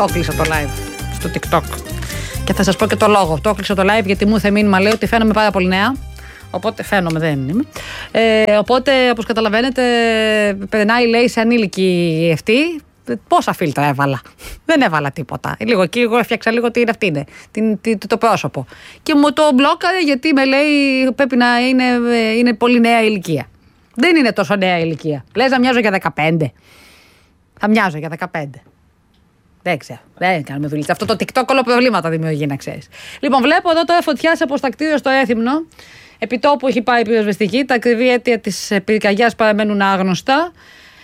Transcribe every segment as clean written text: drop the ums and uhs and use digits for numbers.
Το κλείσα το live στο TikTok. Και θα σας πω και το λόγο. Το κλείσα το live γιατί μου ήρθε μήνυμα, λέει ότι φαίνομαι πάρα πολύ νέα. Οπότε φαίνομαι, δεν είμαι. Οπότε, όπως καταλαβαίνετε, περνάει, λέει, σε ανήλικη αυτή. Πόσα φίλτρα έβαλα. Δεν έβαλα τίποτα. Λίγο εκεί, εγώ έφτιαξα λίγο τι είναι αυτή, το πρόσωπο. Και μου το μπλόκαρε γιατί με λέει πρέπει να είναι πολύ νέα ηλικία. Δεν είναι τόσο νέα ηλικία. Λες να μοιάζω για 15. Θα μοιάζω για 15. Δεν ξέρω. Δεν κάνουμε δουλειά. Αυτό το TikTok όλο προβλήματα δημιουργεί, να ξέρεις. Λοιπόν, βλέπω εδώ τώρα φωτιά σε αποστακτήριο στο Έθιμνο. Επιτόπου έχει πάει η πυροσβεστική. Τα ακριβή αίτια της πυρκαγιάς παραμένουν άγνωστα.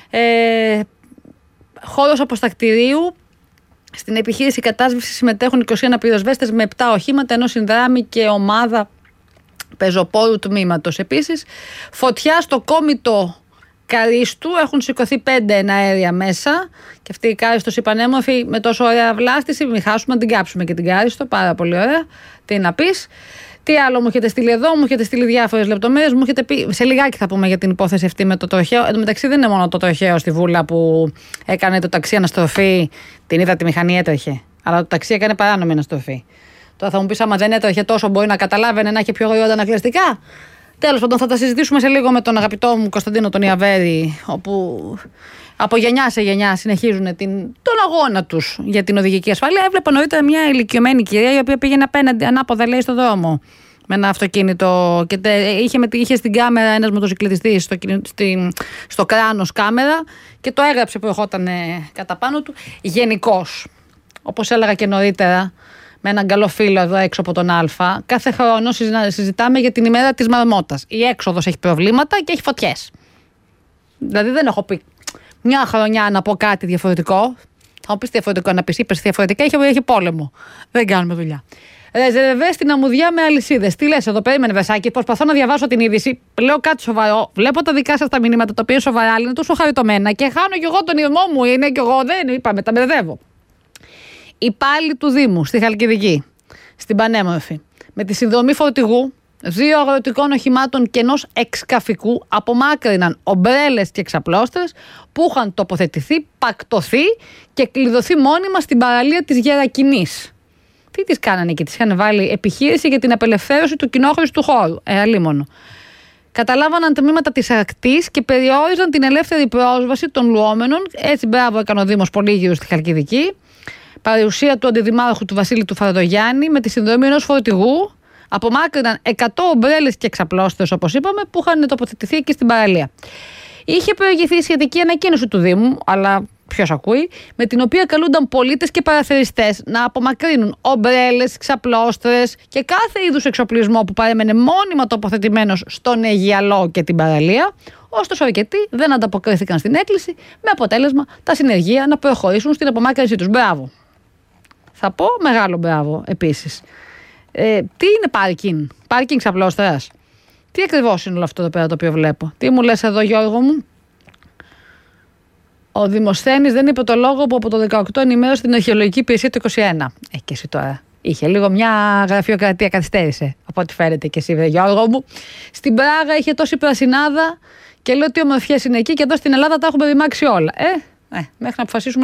Χώρος αποστακτηρίου. Στην επιχείρηση κατάσβεσης συμμετέχουν 21 πυροσβέστες με 7 οχήματα, ενώ συνδράμει και ομάδα πεζοπόρου τμήματος. Επίσης, φωτιά στο κόμιτο Καρίστου, έχουν σηκωθεί 5 εναέρια μέσα. Και αυτή η Κάριστος η πανέμορφη με τόσο ωραία βλάστηση. Μην χάσουμε να την κάψουμε και την Κάριστο. Πάρα πολύ ωραία. Τι να πεις. Τι άλλο μου έχετε στείλει εδώ, μου έχετε στείλει διάφορες λεπτομέρειες. Μου έχετε πει. Σε λιγάκι θα πούμε για την υπόθεση αυτή με το τροχαίο. Εν τω μεταξύ δεν είναι μόνο το τροχαίο στη Βούλα που έκανε το ταξί αναστροφή. Την είδα, τη μηχανή έτρεχε. Αλλά το ταξί έκανε παράνομη αναστροφή. Τώρα θα μου πεις, άμα δεν έτρεχε τόσο, μπορεί να καταλάβαινε να έχει πιο γρήγορα ανακλαστικά. Τέλος πάντων, θα τα συζητήσουμε σε λίγο με τον αγαπητό μου Κωνσταντίνο τον Ιαβέρη, όπου από γενιά σε γενιά συνεχίζουν τον αγώνα τους για την οδηγική ασφάλεια. Έβλεπα νωρίτερα μια ηλικιωμένη κυρία, η οποία πήγαινε απέναντι, ανάποδα, λέει, στον δρόμο με ένα αυτοκίνητο. Και είχε στην κάμερα ένας μοτοσυκλετιστής στο κράνος κάμερα και το έγραψε που ερχόταν κατά πάνω του. Γενικώς, όπως έλεγα και νωρίτερα, με έναν καλό φίλο εδώ έξω από τον Α, κάθε χρόνο συζητάμε για την ημέρα της μαρμότας. Η έξοδος έχει προβλήματα και έχει φωτιές. Δηλαδή δεν έχω πει μια χρονιά να πω κάτι διαφορετικό. Θα μου πεις διαφορετικό να πεις, είπες διαφορετικά, έχει πόλεμο. Δεν κάνουμε δουλειά. Ρεζερβέ στην αμμουδιά με αλυσίδες. Τι λες εδώ, περίμενε Βεσάκη, προσπαθώ να διαβάσω την είδηση. Λέω κάτι σοβαρό. Βλέπω τα δικά σας τα μηνύματα, τα οποία σοβαρά είναι τόσο χαριτωμένα και χάνω κι εγώ τον ηρμό μου. Είναι κι εγώ, δεν είπαμε, τα μπερδεύω. Υπάλληλοι του Δήμου στη Χαλκιδική, στην Πανέμορφη, με τη συνδρομή φορτηγού, 2 αγροτικών οχημάτων και ενός εξκαφικού, απομάκρυναν ομπρέλες και εξαπλώστρες που είχαν τοποθετηθεί, πακτωθεί και κλειδωθεί μόνιμα στην παραλία της Γερακινής. Τι τις κάνανε εκεί, τις είχαν βάλει επιχείρηση για την απελευθέρωση του κοινόχρηστου χώρου. Αλίμονο. Καταλάβαναν τμήματα της ακτής και περιόριζαν την ελεύθερη πρόσβαση των λουόμενων. Έτσι, μπράβο, έκανε ο Δήμος Πολύγυρου στη Χαλκιδική. Παρουσία του αντιδημάρχου του Βασίλη του Φαρδογιάννη με τη συνδρομή ενός φορτηγού. Απομάκρυναν 100 ομπρέλες και εξαπλώστρες, όπως είπαμε, που είχαν τοποθετηθεί εκεί στην παραλία. Είχε προηγηθεί η σχετική ανακοίνωση του Δήμου, αλλά ποιος ακούει, με την οποία καλούνταν πολίτες και παραθεριστές να απομακρύνουν ομπρέλες, εξαπλώστρες και κάθε είδους εξοπλισμό που παρέμενε μόνιμα τοποθετημένος στον Αιγιαλό και την παραλία. Ωστόσο, αρκετοί δεν ανταποκρίθηκαν στην έκκληση, με αποτέλεσμα τα συνεργεία να προχωρήσουν στην απομάκρυνσή τους. Μπράβο. Θα πω μεγάλο μπράβο επίσης. Τι είναι πάρκινγκ ξαπλώστρας? Τι ακριβώς είναι όλο αυτό εδώ πέρα το οποίο βλέπω? Τι μου λες εδώ, Γιώργο μου? Ο Δημοσθένης δεν είπε το λόγο που από το 18 ενημέρωσε την αρχαιολογική υπηρεσία του 21. Και εσύ τώρα. Είχε λίγο μια γραφειοκρατία, καθυστέρησε. Από ό,τι φαίνεται και εσύ, Γιώργο μου. Στην Πράγα είχε τόση πρασινάδα και λέω τι ομορφιές είναι εκεί, και εδώ στην Ελλάδα τα έχουμε ρημάξει όλα. Μέχρι να αποφασίσουμε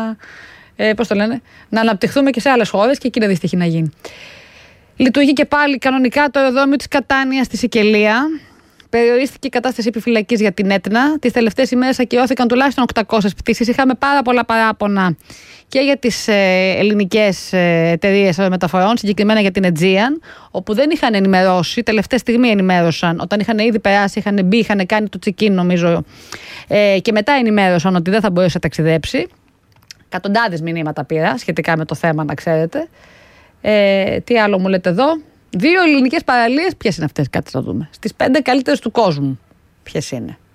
να αναπτυχθούμε και σε άλλες χώρες, και εκεί να δεις τι έχει να γίνει. Λειτουργεί και πάλι κανονικά το αεροδρόμιο της Κατάνιας στη Σικελία. Περιορίστηκε η κατάσταση επιφυλακής για την Έτνα. Τις τελευταίες ημέρες ακυρώθηκαν τουλάχιστον 800 πτήσεις. Είχαμε πάρα πολλά παράπονα και για τις ελληνικές εταιρείες μεταφορών, συγκεκριμένα για την Aegean, όπου δεν είχαν ενημερώσει. Τελευταία στιγμή ενημέρωσαν, όταν είχαν ήδη περάσει, είχαν μπει, είχαν κάνει το check-in νομίζω, και μετά ενημέρωσαν ότι δεν θα μπορούσε να ταξιδέψει. Εκατοντάδες μηνύματα πήρα σχετικά με το θέμα, να ξέρετε. Τι άλλο μου λέτε εδώ? 2 ελληνικές παραλίες, ποιες είναι αυτές? Κάτσε να δούμε. Στις 5 καλύτερες του κόσμου. Ποιες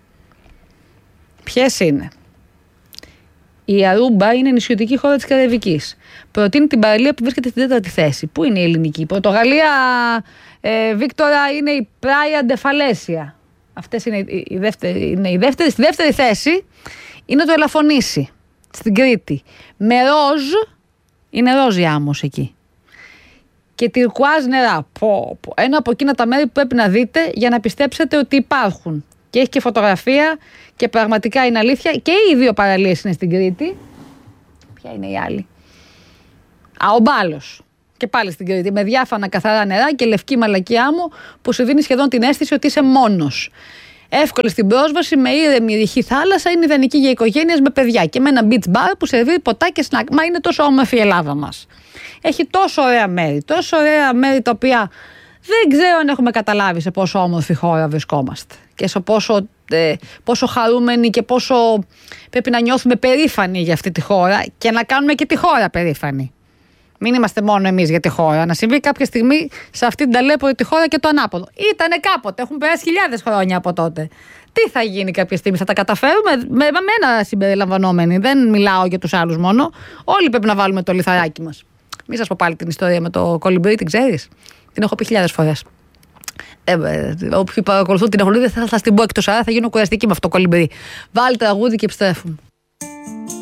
είναι? Η Αρούμπα είναι νησιωτική χώρα της Καραϊβικής. Προτείνει την παραλία που βρίσκεται στην 4η θέση. Πού είναι η ελληνική? Η Πορτογαλία, Βίκτορα, είναι η Πράια Ντεφαλέσια. Αυτές είναι η δεύτερη. Στη δεύτερη θέση είναι το Ελαφωνήσι, στην Κρήτη. Με ροζ, είναι ροζ η άμμος εκεί. Και τυρκουάζ νερά. Ένα από εκείνα τα μέρη που πρέπει να δείτε για να πιστέψετε ότι υπάρχουν. Και έχει και φωτογραφία και πραγματικά είναι αλήθεια. Και οι 2 παραλίες είναι στην Κρήτη. Ποια είναι η άλλη? Ο μπάλος. Και πάλι στην Κρήτη, με διάφανα καθαρά νερά και λευκή μαλακή άμμο που σου δίνει σχεδόν την αίσθηση ότι είσαι μόνος. Εύκολη στην πρόσβαση, με ήρεμη ρηχή θάλασσα, είναι ιδανική για οικογένειες με παιδιά. Και με ένα beach bar που σερβίρει ποτά και σνακ. Μα είναι τόσο όμορφη η Ελλάδα μας. Έχει τόσο ωραία μέρη τα οποία δεν ξέρω αν έχουμε καταλάβει σε πόσο όμορφη χώρα βρισκόμαστε. Και σε πόσο χαρούμενοι και πόσο πρέπει να νιώθουμε περήφανοι για αυτή τη χώρα και να κάνουμε και τη χώρα περήφανη. Μην είμαστε μόνο εμείς για τη χώρα. Να συμβεί κάποια στιγμή σε αυτή την ταλέπορη τη χώρα και το ανάποδο. Ήτανε κάποτε, έχουν περάσει χιλιάδες χρόνια από τότε. Τι θα γίνει κάποια στιγμή, θα τα καταφέρουμε? Με εμένα συμπεριλαμβανόμενοι. Δεν μιλάω για τους άλλους μόνο. Όλοι πρέπει να βάλουμε το λιθαράκι μας. Μην σας πω πάλι την ιστορία με το κολυμπρί, την ξέρεις? Την έχω πει χιλιάδες φορές. Όποιοι παρακολουθούν την εχολίδα θα την πω εκτός, άρα θα γίνω κουραστική με αυτό το κολυμπρί. Βάλτε τραγούδι και επιστρέφουμε.